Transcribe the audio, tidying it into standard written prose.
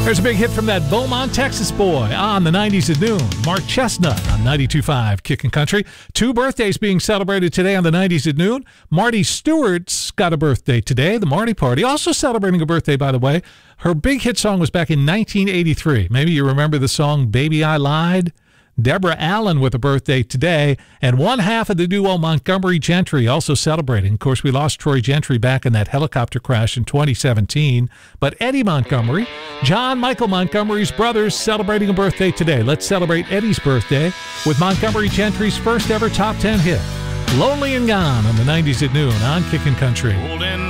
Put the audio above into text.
There's a big hit from that Beaumont, Texas boy on the 90s at noon. Mark Chestnut on 92.5 Kickin' Country. Two birthdays being celebrated today on the 90s at noon. Marty Stewart's got a birthday today, the Marty Party. Also celebrating a birthday, by the way. Her big hit song was back in 1983. Maybe you remember the song Baby I Lied? Deborah Allen with a birthday today, and one half of the duo Montgomery Gentry also celebrating. Of course, we lost Troy Gentry back in that helicopter crash in 2017, but Eddie Montgomery, John Michael Montgomery's brothers, celebrating a birthday today. Let's celebrate Eddie's birthday with Montgomery Gentry's first ever top 10 hit, Lonely and Gone on the 90s at noon on Kickin' Country.